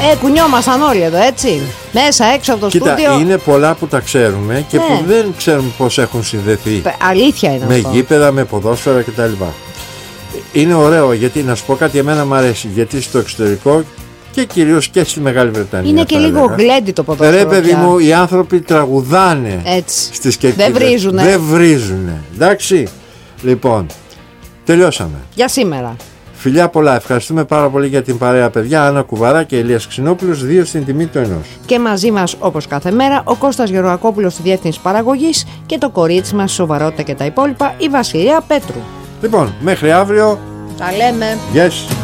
Κουνιόμασταν όλοι εδώ, έτσι. Μέσα, έξω από το στούντιο. Κοίτα, είναι πολλά που τα ξέρουμε και που δεν ξέρουμε πώς έχουν συνδεθεί. Αλήθεια είναι με αυτό. γήπεδα, με ποδόσφαιρα κτλ. Είναι ωραίο, γιατί να σου πω κάτι, εμένα μου αρέσει, γιατί στο εξωτερικό και κυρίως και στη Μεγάλη Βρετανία είναι και λίγο γλέντι το ποδόσφαιρο. Ρε παιδί μου, οι άνθρωποι τραγουδάνε έτσι στις κερκίδες. Δεν βρίζουνε. Εντάξει, λοιπόν, τελειώσαμε για σήμερα. Φιλιά πολλά, ευχαριστούμε πάρα πολύ για την παρέα, παιδιά. Άννα Κουβαρά και Ηλίας Ξινόπουλος, 2 στην τιμή του 1. Και μαζί μας, όπως κάθε μέρα, ο Κώστας Γεωργακόπουλος στη διεύθυνση παραγωγής και το κορίτσι μας, σοβαρότητα και τα υπόλοιπα, η Βασιλεία Πέτρου. Λοιπόν, μέχρι αύριο. Τα λέμε. Yes.